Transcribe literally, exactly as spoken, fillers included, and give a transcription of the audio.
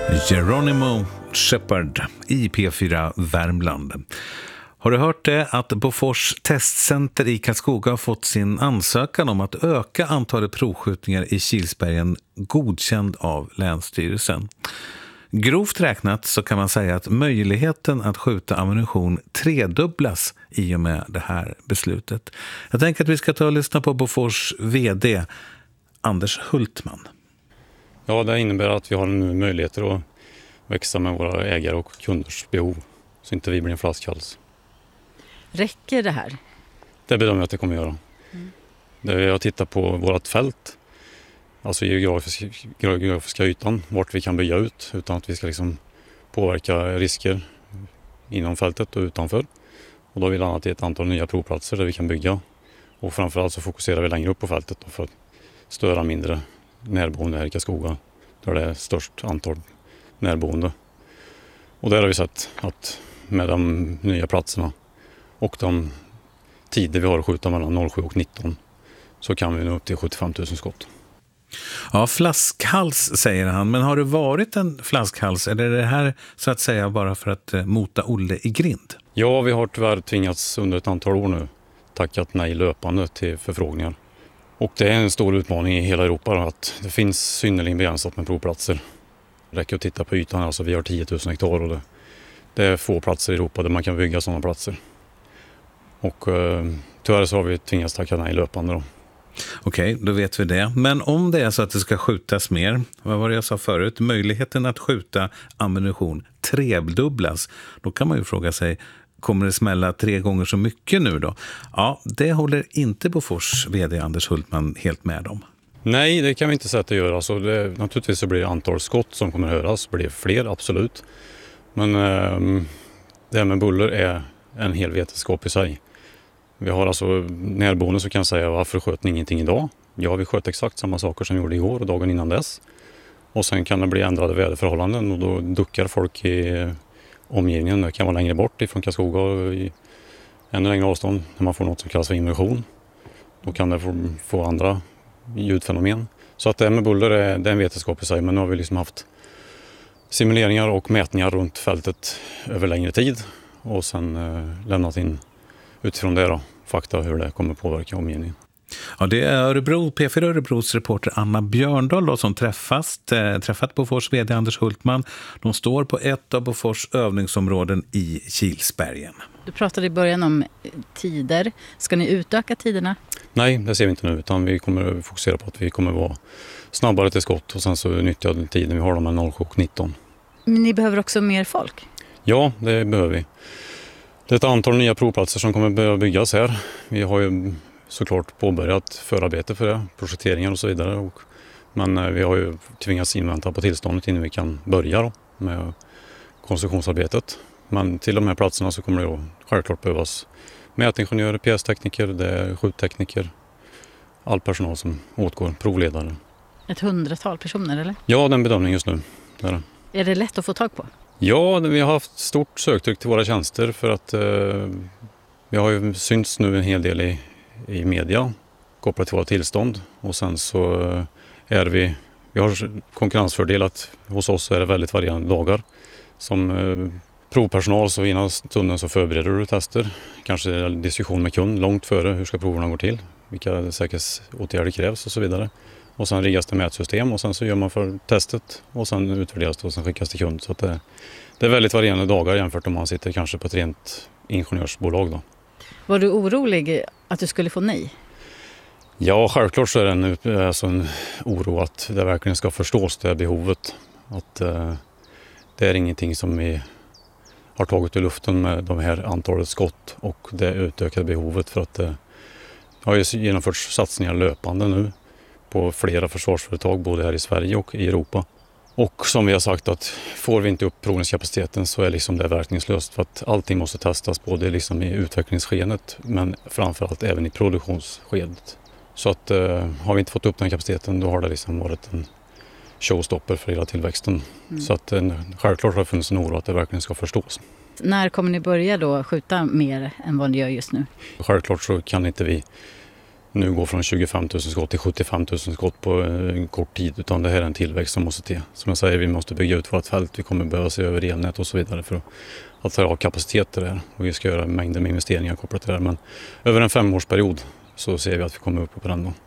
Geronimo Shepard i P fyra Värmland. Har du hört det att Bofors testcenter i Karlskoga har fått sin ansökan om att öka antalet provskjutningar i Kilsbergen godkänd av Länsstyrelsen? Grovt räknat så kan man säga att möjligheten att skjuta ammunition tredubblas i och med det här beslutet. Jag tänker att vi ska ta och lyssna på Bofors vd Anders Hultman. Ja, det innebär att vi har nu möjligheter att växa med våra ägare och kunders behov så inte vi blir en flaskhals. Räcker det här? Det bedömer jag att det kommer att göra. Mm. Det jag tittar på vårt fält, alltså geografiska, geografiska ytan, vart vi kan bygga ut utan att vi ska liksom påverka risker inom fältet och utanför. Och då har vi landat i ett antal nya provplatser där vi kan bygga. Och framförallt så fokuserar vi längre upp på fältet för att störa mindre närboende här i Karlskoga där det är störst antal närboende. Och där har vi sett att med de nya platserna och de tider vi har att skjuta mellan noll sju och nitton så kan vi nå upp till sjuttiofem tusen skott. Ja, flaskhals säger han. Men har det varit en flaskhals eller är det här så att säga bara för att mota Olle i grind? Ja, vi har tyvärr tvingats under ett antal år nu tackat nej löpande till förfrågningar. Och det är en stor utmaning i hela Europa att det finns synnerligen begränsat med provplatser. Det räcker att titta på ytan, alltså vi har tio tusen hektar och det, det är få platser i Europa där man kan bygga sådana platser. Och eh, tyvärr så har vi tvingats tacka nej löpande då. Okej, då vet vi det. Men om det är så att det ska skjutas mer, vad var det jag sa förut, möjligheten att skjuta ammunition tredubblas, då kan man ju fråga sig, kommer det smälla tre gånger så mycket nu då? Ja, det håller inte Bofors vd Anders Hultman helt med om. Nej, det kan vi inte säga att det gör. Alltså det, naturligtvis så blir det antal skott som kommer höras, blir fler, absolut. Men eh, det här med buller är en hel vetenskap i sig. Vi har alltså närboende som kan säga varför sköt ni ingenting idag? Ja, vi sköt exakt samma saker som vi gjorde igår och dagen innan dess. Och sen kan det bli ändrade väderförhållanden och då duckar folk i omgivningen. Det kan vara längre bort ifrån Karlskoga och i ännu längre avstånd när man får något som kallas för inversion. Då kan det få, få andra ljudfenomen. Så att det med buller är, det är en vetenskap i sig, men nu har vi liksom haft simuleringar och mätningar runt fältet över längre tid och sen eh, lämnat in utifrån det då, fakta hur det kommer påverka omgivningen. Ja, det är Örebro, P fyra Örebros reporter Anna Björndal då, som träffas, äh, träffat Bofors vd Anders Hultman. De står på ett av Bofors övningsområden i Kilsbergen. Du pratade i början om tider. Ska ni utöka tiderna? Nej, det ser vi inte nu, utan vi kommer fokusera på att vi kommer vara snabbare till skott och sen så nyttja den tiden vi har med noll sju och nitton. Men ni behöver också mer folk? Ja, det behöver vi. Det är ett antal nya provplatser som kommer börja byggas här. Vi har ju såklart påbörjat förarbete för det, projekteringar och så vidare. Och, men vi har ju tvingats invänta på tillståndet innan vi kan börja då, med konstruktionsarbetet. Men till de här platserna så kommer det då självklart behövas mätingenjörer, P S-tekniker, det är skjuttekniker, all personal som åtgår, provledare. Ett hundratal personer eller? Ja, den bedömningen just nu. Det är det. Är det lätt att få tag på? Ja, vi har haft stort söktryck till våra tjänster för att eh, vi har ju synts nu en hel del i, i media kopplat till våra tillstånd och sen så eh, är vi, vi har konkurrensfördel att hos oss är det väldigt varierande dagar. Som eh, provpersonal så innan stunden så förbereder du tester, kanske diskussion med kund långt före hur ska proverna gå till, vilka säkerhetsåtgärder krävs och så vidare. Och sen riggas det mätsystem och sen så gör man för testet och sen utvärderas det och sen skickas till kund. Så att det, det är väldigt varierande dagar jämfört om man sitter kanske på ett rent ingenjörsbolag då. Var du orolig att du skulle få nej? Ja, självklart så är det en, alltså en oro att det verkligen ska förstås det behovet. Att eh, det är ingenting som vi har tagit i luften med de här antalet skott och det utökade behovet för att det har ju genomförts satsningar löpande nu på flera försvarsföretag både här i Sverige och i Europa. Och som vi har sagt att får vi inte upp provningskapaciteten så är liksom det verkningslöst för att allting måste testas både liksom i utvecklingsskedet men framförallt även i produktionsskedet. Så att eh, har vi inte fått upp den kapaciteten då har det liksom varit en showstopper för hela tillväxten. Mm. Så att en, självklart har det funnits en oro att det verkligen ska förstås. När kommer ni börja då skjuta mer än vad ni gör just nu? Självklart så kan inte vi nu gå från tjugofem tusen skott till sjuttiofem tusen skott på en kort tid, utan det här är en tillväxt som måste till. Som jag säger, vi måste bygga ut vårt fält, vi kommer behöva se över elnät och så vidare för att, att ta av kapacitet där, och vi ska göra mängder med investeringar kopplat till det här, men över en femårsperiod så ser vi att vi kommer upp på den då.